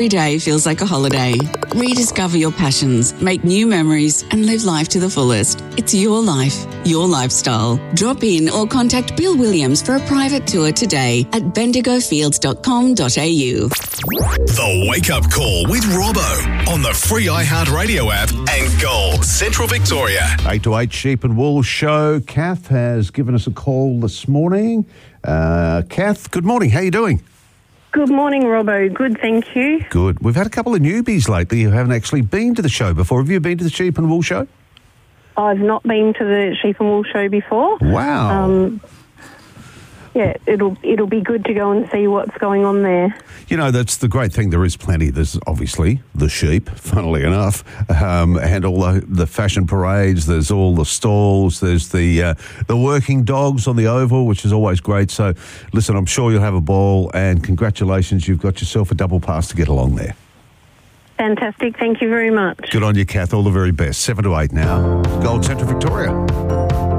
Every day feels like a holiday. Rediscover your passions, make new memories, and live life to the fullest. It's your life, your lifestyle. Drop in or contact Bill Williams for a private tour today at bendigofields.com.au. The Wake Up Call with Robbo on the free iHeartRadio app and Gold Central Victoria. 8 to 8 Sheep and Wool Show. Kath has given us a call this morning. Kath, good morning. How are you doing? Good morning, Robbo. Good, thank you. Good. We've had a couple of newbies lately who haven't actually been to the show before. Have you been to the Sheep and Wool Show? I've not been to the Sheep and Wool Show before. Wow. Yeah, it'll be good to go and see what's going on there. You know, that's the great thing. There is plenty. There's obviously the sheep, funnily enough, and all the fashion parades. There's all the stalls. There's the working dogs on the oval, which is always great. So, listen, I'm sure you'll have a ball, and congratulations. You've got yourself a double pass to get along there. Fantastic. Thank you very much. Good on you, Kath. All the very best. 7 to 8 now. Gold Central Victoria.